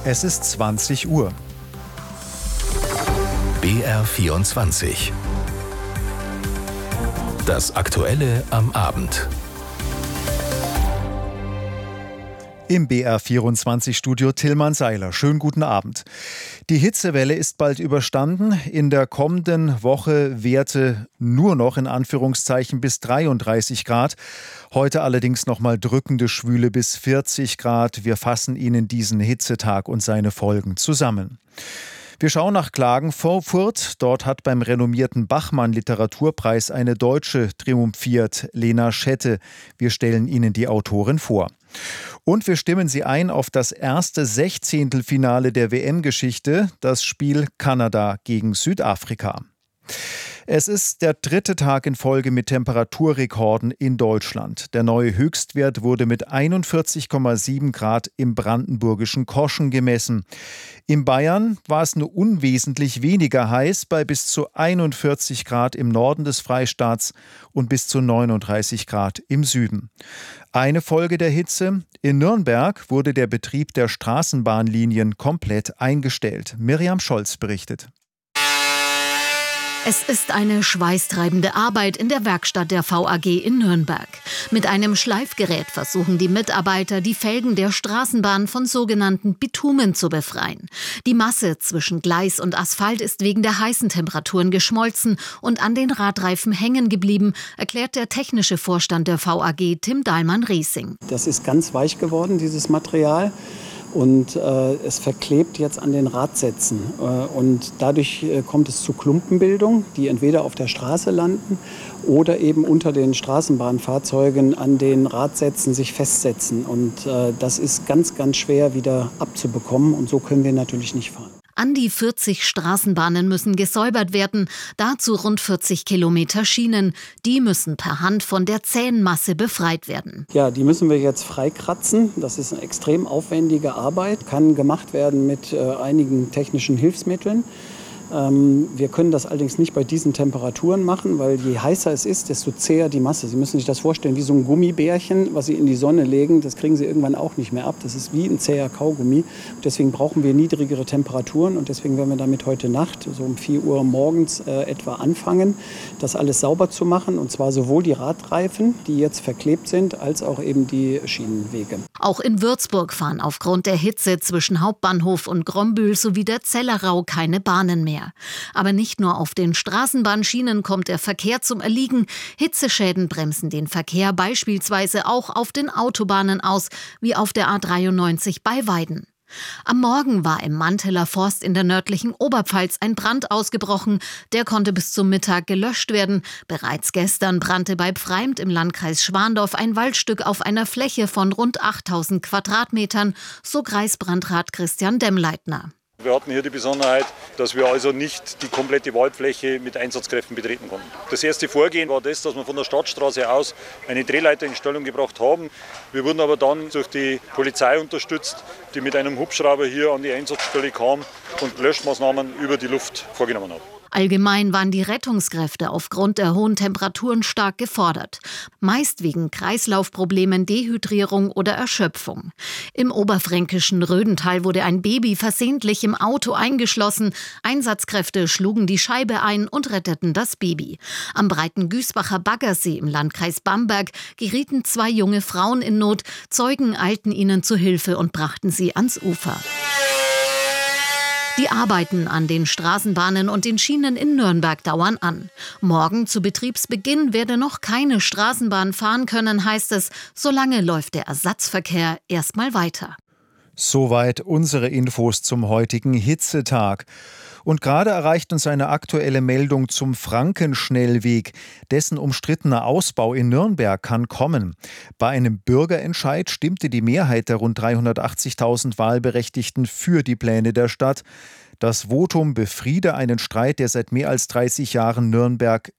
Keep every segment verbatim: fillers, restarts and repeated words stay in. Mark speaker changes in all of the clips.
Speaker 1: Es ist zwanzig Uhr.
Speaker 2: B R vierundzwanzig. Das Aktuelle am Abend.
Speaker 1: Im B R vierundzwanzig-Studio Tilman Seiler. Schönen guten Abend. Die Hitzewelle ist bald überstanden. In der kommenden Woche Werte nur noch in Anführungszeichen bis dreiunddreißig Grad. Heute allerdings nochmal drückende Schwüle bis vierzig Grad. Wir fassen Ihnen diesen Hitzetag und seine Folgen zusammen. Wir schauen nach Klagenfurt. Dort hat beim renommierten Bachmann-Literaturpreis eine Deutsche triumphiert, Lena Schette. Wir stellen Ihnen die Autorin vor. Und wir stimmen Sie ein auf das erste Sechzehntelfinale der W M-Geschichte, das Spiel Kanada gegen Südafrika. Es ist der dritte Tag in Folge mit Temperaturrekorden in Deutschland. Der neue Höchstwert wurde mit einundvierzig Komma sieben Grad im brandenburgischen Koschen gemessen. In Bayern war es nur unwesentlich weniger heiß, bei bis zu einundvierzig Grad im Norden des Freistaats und bis zu neununddreißig Grad im Süden. Eine Folge der Hitze: In Nürnberg wurde der Betrieb der Straßenbahnlinien komplett eingestellt. Miriam Scholz berichtet.
Speaker 3: Es ist eine schweißtreibende Arbeit in der Werkstatt der V A G in Nürnberg. Mit einem Schleifgerät versuchen die Mitarbeiter, die Felgen der Straßenbahn von sogenannten Bitumen zu befreien. Die Masse zwischen Gleis und Asphalt ist wegen der heißen Temperaturen geschmolzen und an den Radreifen hängen geblieben, erklärt der technische Vorstand der V A G, Tim Dahlmann-Riesing.
Speaker 4: Das ist ganz weich geworden, dieses Material. Und äh, es verklebt jetzt an den Radsätzen. Äh, und dadurch äh, kommt es zu Klumpenbildung, die entweder auf der Straße landen oder eben unter den Straßenbahnfahrzeugen an den Radsätzen sich festsetzen. Und äh, das ist ganz, ganz schwer wieder abzubekommen. Und so können wir natürlich nicht fahren.
Speaker 3: An die vierzig Straßenbahnen müssen gesäubert werden, dazu rund vierzig Kilometer Schienen. Die müssen per Hand von der zähen Masse befreit werden.
Speaker 4: Ja, die müssen wir jetzt freikratzen. Das ist eine extrem aufwendige Arbeit, kann gemacht werden mit äh, einigen technischen Hilfsmitteln. Ähm, wir können das allerdings nicht bei diesen Temperaturen machen, weil je heißer es ist, desto zäher die Masse. Sie müssen sich das vorstellen wie so ein Gummibärchen, was Sie in die Sonne legen. Das kriegen Sie irgendwann auch nicht mehr ab. Das ist wie ein zäher Kaugummi. Deswegen brauchen wir niedrigere Temperaturen und deswegen werden wir damit heute Nacht, so um vier Uhr morgens äh, etwa anfangen, das alles sauber zu machen. Und zwar sowohl die Radreifen, die jetzt verklebt sind, als auch eben die Schienenwege.
Speaker 3: Auch in Würzburg fahren aufgrund der Hitze zwischen Hauptbahnhof und Grombühl sowie der Zellerau keine Bahnen mehr. Aber nicht nur auf den Straßenbahnschienen kommt der Verkehr zum Erliegen. Hitzeschäden bremsen den Verkehr beispielsweise auch auf den Autobahnen aus, wie auf der A dreiundneunzig bei Weiden. Am Morgen war im Manteler Forst in der nördlichen Oberpfalz ein Brand ausgebrochen. Der konnte bis zum Mittag gelöscht werden. Bereits gestern brannte bei Pfreimt im Landkreis Schwandorf ein Waldstück auf einer Fläche von rund achttausend Quadratmetern, so Kreisbrandrat Christian Demmleitner.
Speaker 5: Wir hatten hier die Besonderheit, dass wir also nicht die komplette Waldfläche mit Einsatzkräften betreten konnten. Das erste Vorgehen war das, dass wir von der Stadtstraße aus eine Drehleiter in Stellung gebracht haben. Wir wurden aber dann durch die Polizei unterstützt, die mit einem Hubschrauber hier an die Einsatzstelle kam und Löschmaßnahmen über die Luft vorgenommen hat.
Speaker 3: Allgemein waren die Rettungskräfte aufgrund der hohen Temperaturen stark gefordert. Meist wegen Kreislaufproblemen, Dehydrierung oder Erschöpfung. Im oberfränkischen Rödental wurde ein Baby versehentlich im Auto eingeschlossen. Einsatzkräfte schlugen die Scheibe ein und retteten das Baby. Am breiten Güßbacher Baggersee im Landkreis Bamberg gerieten zwei junge Frauen in Not. Zeugen eilten ihnen zu Hilfe und brachten sie ans Ufer. Die Arbeiten an den Straßenbahnen und den Schienen in Nürnberg dauern an. Morgen zu Betriebsbeginn werde noch keine Straßenbahn fahren können, heißt es. Solange läuft der Ersatzverkehr erstmal weiter.
Speaker 1: Soweit unsere Infos zum heutigen Hitzetag. Und gerade erreicht uns eine aktuelle Meldung zum Frankenschnellweg. Dessen umstrittener Ausbau in Nürnberg kann kommen. Bei einem Bürgerentscheid stimmte die Mehrheit der rund dreihundertachtzigtausend Wahlberechtigten für die Pläne der Stadt. Das Votum befriede einen Streit, der seit mehr als dreißig Jahren Nürnberg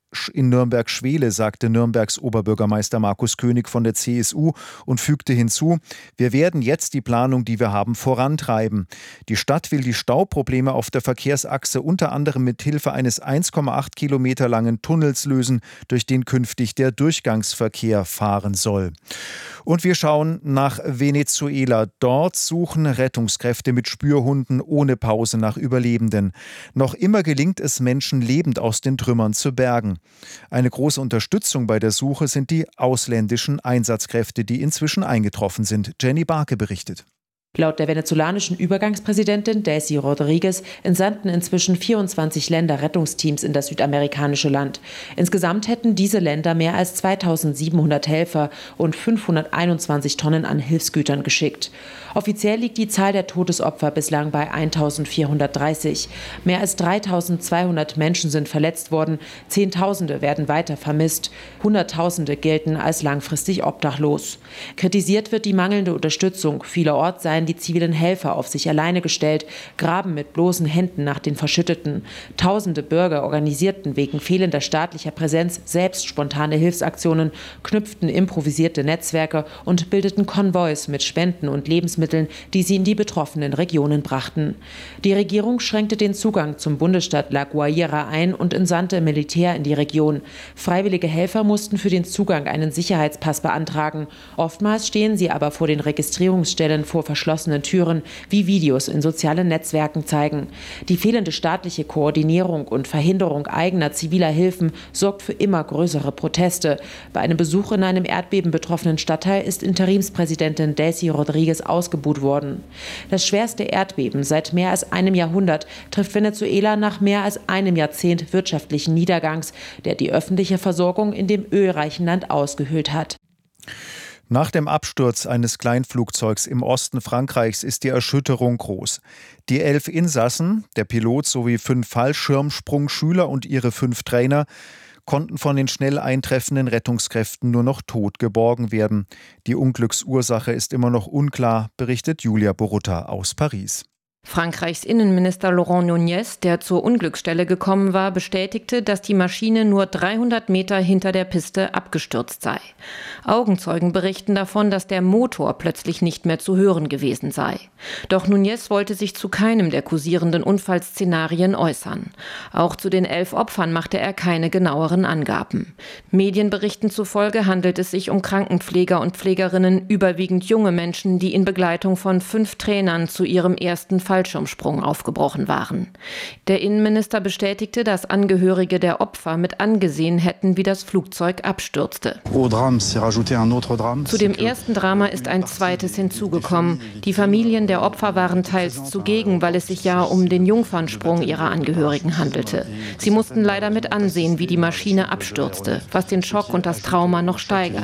Speaker 1: in Nürnberg-Schwele, sagte Nürnbergs Oberbürgermeister Markus König von der C S U und fügte hinzu, wir werden jetzt die Planung, die wir haben, vorantreiben. Die Stadt will die Stauprobleme auf der Verkehrsachse unter anderem mit Hilfe eines eins Komma acht Kilometer langen Tunnels lösen, durch den künftig der Durchgangsverkehr fahren soll. Und wir schauen nach Venezuela. Dort suchen Rettungskräfte mit Spürhunden ohne Pause nach Überlebenden. Noch immer gelingt es Menschen lebend aus den Trümmern zu bergen. Eine große Unterstützung bei der Suche sind die ausländischen Einsatzkräfte, die inzwischen eingetroffen sind. Jenny Barke berichtet.
Speaker 6: Laut der venezolanischen Übergangspräsidentin Delcy Rodriguez entsandten inzwischen vierundzwanzig Länder Rettungsteams in das südamerikanische Land. Insgesamt hätten diese Länder mehr als zweitausendsiebenhundert Helfer und fünfhunderteinundzwanzig Tonnen an Hilfsgütern geschickt. Offiziell liegt die Zahl der Todesopfer bislang bei eintausendvierhundertdreißig. Mehr als dreitausendzweihundert Menschen sind verletzt worden, Zehntausende werden weiter vermisst, Hunderttausende gelten als langfristig obdachlos. Kritisiert wird die mangelnde Unterstützung. Vielerorts seien die zivilen Helfer auf sich alleine gestellt, graben mit bloßen Händen nach den Verschütteten. Tausende Bürger organisierten wegen fehlender staatlicher Präsenz selbst spontane Hilfsaktionen, knüpften improvisierte Netzwerke und bildeten Konvois mit Spenden und Lebensmitteln, die sie in die betroffenen Regionen brachten. Die Regierung schränkte den Zugang zum Bundesstaat La Guaira ein und entsandte Militär in die Region. Freiwillige Helfer mussten für den Zugang einen Sicherheitspass beantragen. Oftmals stehen sie aber vor den Registrierungsstellen vor verschlossenen Türen, wie Videos in sozialen Netzwerken zeigen. Die fehlende staatliche Koordinierung und Verhinderung eigener ziviler Hilfen sorgt für immer größere Proteste. Bei einem Besuch in einem Erdbeben betroffenen Stadtteil ist Interimspräsidentin Delcy Rodriguez ausgebuht worden. Das schwerste Erdbeben seit mehr als einem Jahrhundert trifft Venezuela nach mehr als einem Jahrzehnt wirtschaftlichen Niedergangs, der die öffentliche Versorgung in dem ölreichen Land ausgehöhlt hat.
Speaker 1: Nach dem Absturz eines Kleinflugzeugs im Osten Frankreichs ist die Erschütterung groß. Die elf Insassen, der Pilot sowie fünf Fallschirmsprungschüler und ihre fünf Trainer konnten von den schnell eintreffenden Rettungskräften nur noch tot geborgen werden. Die Unglücksursache ist immer noch unklar, berichtet Julia Borutta aus Paris.
Speaker 7: Frankreichs Innenminister Laurent Nunez, der zur Unglücksstelle gekommen war, bestätigte, dass die Maschine nur dreihundert Meter hinter der Piste abgestürzt sei. Augenzeugen berichten davon, dass der Motor plötzlich nicht mehr zu hören gewesen sei. Doch Nunez wollte sich zu keinem der kursierenden Unfallszenarien äußern. Auch zu den elf Opfern machte er keine genaueren Angaben. Medienberichten zufolge handelt es sich um Krankenpfleger und Pflegerinnen, überwiegend junge Menschen, die in Begleitung von fünf Trainern zu ihrem ersten Fallschirmsprung aufgebrochen waren. Der Innenminister bestätigte, dass Angehörige der Opfer mit angesehen hätten, wie das Flugzeug abstürzte. Zu dem ersten Drama ist ein zweites hinzugekommen. Die Familien der Opfer waren teils zugegen, weil es sich ja um den Jungfernsprung ihrer Angehörigen handelte. Sie mussten leider mit ansehen, wie die Maschine abstürzte, was den Schock und das Trauma noch steigert.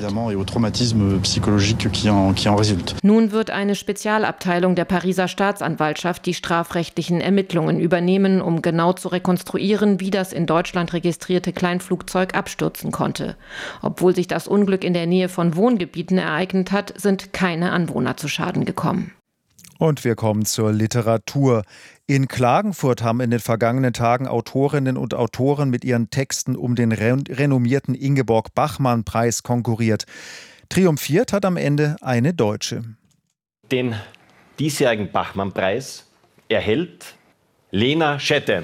Speaker 7: Nun wird eine Spezialabteilung der Pariser Staatsanwaltschaft die strafrechtlichen Ermittlungen übernehmen, um genau zu rekonstruieren, wie das in Deutschland registrierte Kleinflugzeug abstürzen konnte. Obwohl sich das Unglück in der Nähe von Wohngebieten ereignet hat, sind keine Anwohner zu Schaden gekommen.
Speaker 1: Und wir kommen zur Literatur. In Klagenfurt haben in den vergangenen Tagen Autorinnen und Autoren mit ihren Texten um den renommierten Ingeborg-Bachmann-Preis konkurriert. Triumphiert hat am Ende eine Deutsche.
Speaker 8: Den diesjährigen Bachmann-Preis erhält Lena Schetten.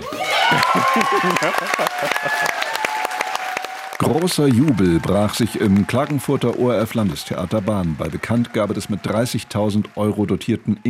Speaker 9: Großer Jubel brach sich im Klagenfurter O R F-Landestheater Bahn bei Bekanntgabe des mit dreißigtausend Euro dotierten